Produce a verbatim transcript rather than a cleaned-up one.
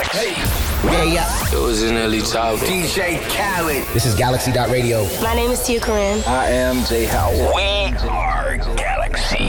Hey. Yeah, yeah. It was in Ellie Talk. D J Khaled. This is Galaxy dot radio. My name is Tia Corinne. I am Jay Howard. We are Galaxy.